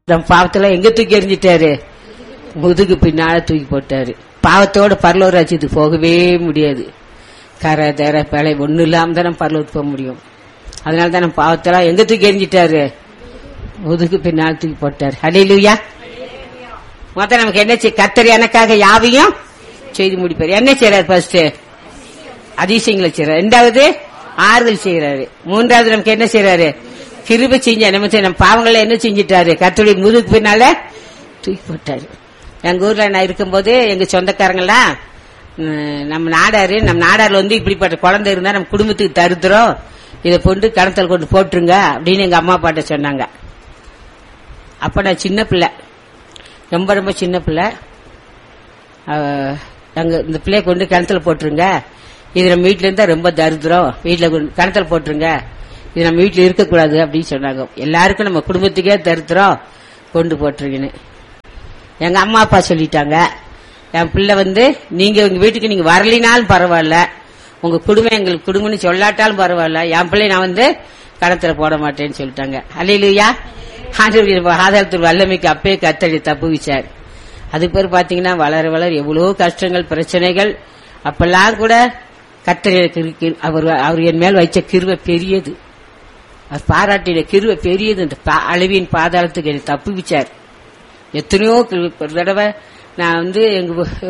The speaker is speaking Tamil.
நம் பாவத்தெல்லாம் எங்க தூக்கி எறிஞ்சிட்டாரு? முதுகு பின்னால தூக்கி போட்டாரு. பாவத்தோட பரலோக ராஜ்யத்துக்கு போகவே முடியாது. கரை தர பழை ஒண்ணு இல்லாம தான் நம்ம பரலோகத்துக்கு போக முடியும். அதனாலதான் நம்ம பாவத்தெல்லாம் எங்க தூக்கி எறிஞ்சிட்டாரு? முதுகு பின்னால் தூக்கி போட்டாரு. ஹல்லேலூயா. மொத்தம் நமக்கு என்ன செய்ய? கர்த்தர் எனக்காக யாவையும் செய்து முடிப்பாரு. என்ன செய்யறாரு? ஃபர்ஸ்ட் அதிசயங்களை செய்யறாரு. ரெண்டாவது ஆறுதல் செய்யறாரு. மூன்றாவது நமக்கு என்ன செய்யறாரு? கிருபை செஞ்ச நம்ம பாவங்களை என்ன செஞ்சிட்டாரு? கர்த்தருடைய முதுகு பின்னால தூக்கி போட்டாரு. எங்க ஊர்ல நான் இருக்கும்போது எங்க சொந்தக்காரங்கெல்லாம் நம்ம நாடார்ல வந்து இப்படிப்பட்ட குழந்தை இருந்தா நம்ம குடும்பத்துக்கு தருத்துறோம், இதை கொண்டு கணத்துல கொண்டு போட்டுருங்க அப்படின்னு எங்க அம்மா அப்பாட்ட சொன்னாங்க. அப்ப நான் சின்ன பிள்ளை, ரொம்ப ரொம்ப சின்ன பிள்ளை. இந்த பிள்ளைய கொண்டு கிணத்துல போட்டுருங்க, இது நம்ம வீட்டுல இருந்தா ரொம்ப தருத்திரம், வீட்டுல கிணத்துல போட்டுருங்க, இது நம்ம வீட்டுல இருக்கக்கூடாது அப்படின்னு சொன்னாங்க. எல்லாருக்கும் நம்ம குடும்பத்துக்கே தருத்திரம், கொண்டு போட்டுருங்கன்னு எங்க அம்மா அப்பா சொல்லிட்டாங்க. என் பிள்ளை வந்து நீங்க உங்க வீட்டுக்கு நீங்க வரலினாலும் பரவாயில்ல, உங்க குடும்பம் எங்களுக்கு குடும்பம்னு சொல்லாட்டாலும் பரவாயில்ல, என் பிள்ளை நான் வந்து கணத்துல போட மாட்டேன்னு சொல்லிட்டாங்க. அல்லேலூயா. ஆதாரத்தில் வல்லமைக்கு அப்பே கர்த்தர் தப்புவிச்சார். அதுக்கு பிறகு பாத்தீங்கன்னா வளர வளர எவ்வளவு கஷ்டங்கள் பிரச்சனைகள், அப்பெல்லாம் கூட கர்த்தர் அவர் என் மேல் வைச்ச கிருபை பெரியது, அவர் பாராட்டின கிருபை பெரியது. இந்த அழிவின் பாதாளத்துக்கு என்னை தப்புவிச்சார். எத்தனையோ ஒரு தடவை நான் வந்து எங்க